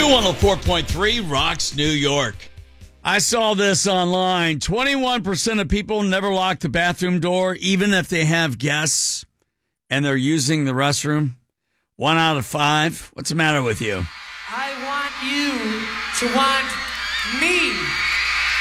Q104.3 rocks New York. I saw this online. 21% of people never lock the bathroom door, even if they have guests and they're using the restroom. 1 out of 5. What's the matter with you? I want you to want me.